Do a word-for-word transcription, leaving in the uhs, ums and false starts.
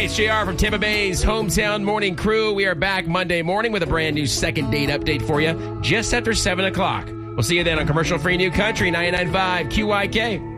It's J R from Tampa Bay's Hometown Morning Crew. We are back Monday morning with a brand new second date update for you just after seven o'clock. We'll see you then on commercial-free New Country ninety-nine point five Q Y K.